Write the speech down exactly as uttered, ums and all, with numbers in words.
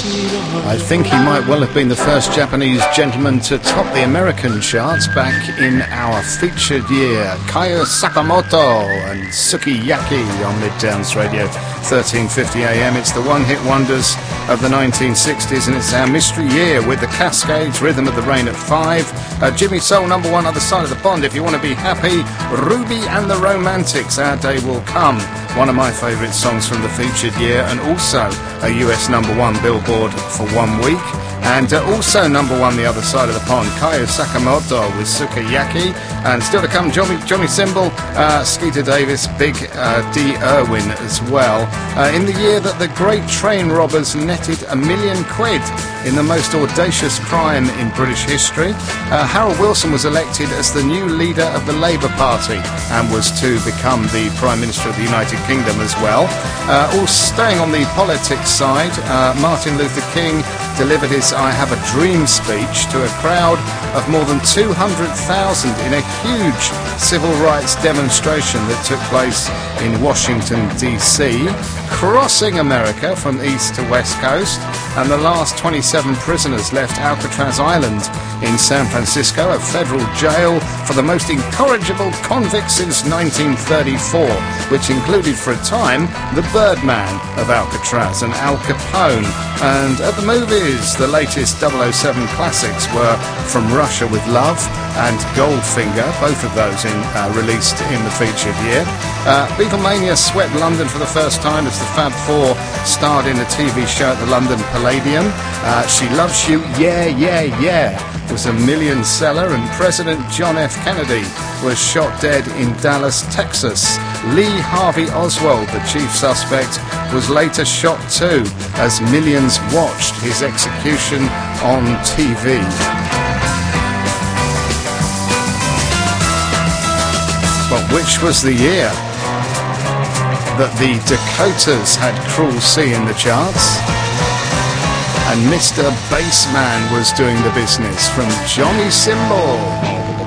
I think he might well have been the first Japanese gentleman to top the American charts back in our featured year. Kaya Sakamoto and Sukiyaki on Midtown's Radio, thirteen fifty A M. It's the one-hit wonders of the nineteen sixties, and it's our mystery year with the Cascades, Rhythm of the Rain at five. Uh, Jimmy Soul, number one, other side of the pond. If you want to be happy, Ruby and the Romantics, Our Day Will Come. One of my favourite songs from the featured year, and also a U S number one Billboard for one week. And uh, also number one the other side of the pond, Kaya Sakamoto with Sukiyaki. And still to come, Johnny, Johnny Symbol, uh, Skeeter Davis, Big uh, D. Irwin as well. Uh, in the year that the great train robbers netted a million quid in the most audacious crime in British history, uh, Harold Wilson was elected as the new leader of the Labour Party and was to become the Prime Minister of the United Kingdom as well. Uh, all staying on the politics side, uh, Martin Luther King delivered his I Have a Dream speech to a crowd of more than two hundred thousand in a huge civil rights demonstration that took place in Washington, D C, crossing America from east to west coast, and the last twenty-seven prisoners left Alcatraz Island in San Francisco, a federal jail for the most incorrigible convicts since nineteen thirty-four, which included for a time the Birdman of Alcatraz and Al Capone. And at the movies, the latest double oh seven classics were From Russia with Love and Goldfinger, both of those in, uh, released in the featured year. Uh, Beatlemania swept London for the first time as the Fab Four starred in a T V show at the London Palladium. Uh, She Loves You, Yeah, Yeah, Yeah was a million seller, and President John F. Kennedy was shot dead in Dallas, Texas. Lee Harvey Oswald, the chief suspect, was later shot too, as millions watched his execution on T V. But which was the year that the Dakotas had Cruel Sea in the charts, and Mister Bassman was doing the business? From Johnny Symbol.